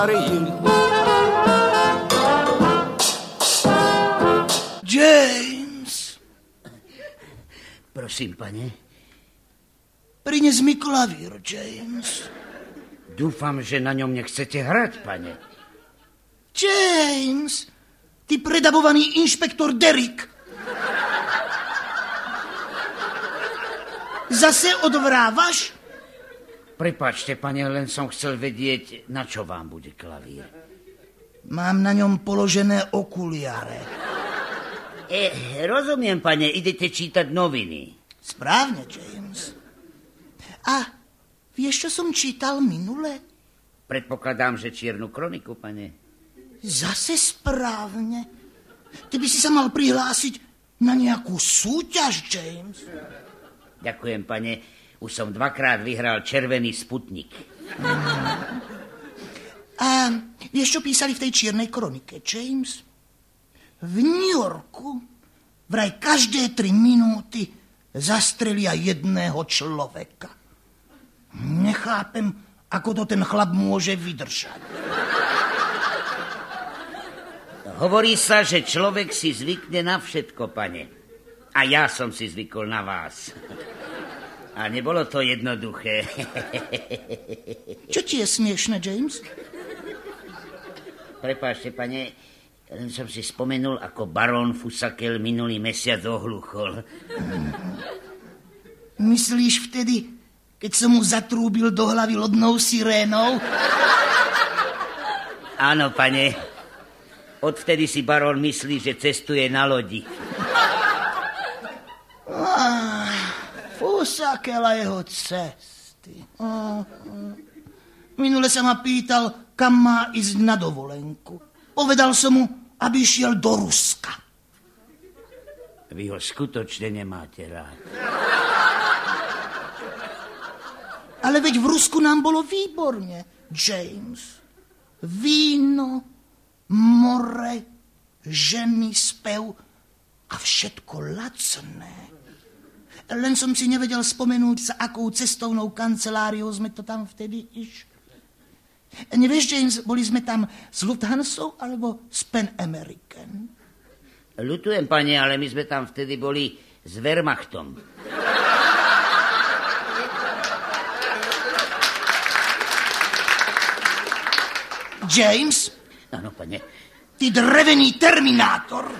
James. Prosím, pane. Prines mi klavír, James. Dúfam, že na ňom nechcete hrať, pane. James, ty predabovaný inšpektor Derrick. Zase odvrávaš? Prepáčte, pane, len som chcel vedieť, na čo vám bude klavír. Mám na ňom položené okuliare. Rozumiem, pane, idete čítať noviny. Správne, James. A vieš, čo som čítal minule? Predpokladám, že čiernu kroniku, pane. Zase správne. Ty by si sa mal prihlásiť na nejakú súťaž, James. Ďakujem, pane. Už som 2-krát vyhral červený Sputnik. A vieš, čo písali v tej čiernej kronike, James? V New Yorku vraj každé 3 minúty zastrelia jedného človeka. Nechápem, ako to ten chlap môže vydržať. Hovorí sa, že človek si zvykne na všetko, pane. A ja som si zvykol na vás. A nebolo to jednoduché. Čo ti je smiešne, James? Prepáčte, pane, len som si spomenul, ako barón Fusakel minulý mesiac ohluchol. Myslíš vtedy, keď som mu zatrúbil do hlavy lodnou sirénou? Áno, pane. Odvtedy si barón myslí, že cestuje na lodi. Fusakel a jeho cesty. Minule sa ma pýtal, kam má ísť na dovolenku. Povedal som mu, aby išiel do Ruska. Vy ho skutočne nemáte rád. Ale veď v Rusku nám bolo výborne, James. Víno, more, ženy, spev a všetko lacné. Len som si nevedel spomenúť, sa akou cestovnou kanceláriou sme to tam vtedy išli. Nevieš, James, boli sme tam s Lufthansou alebo s Pan American? Ľutujem, pane, ale my sme tam vtedy boli s Wehrmachtom. James? Áno, pane. Ty drevený terminátor.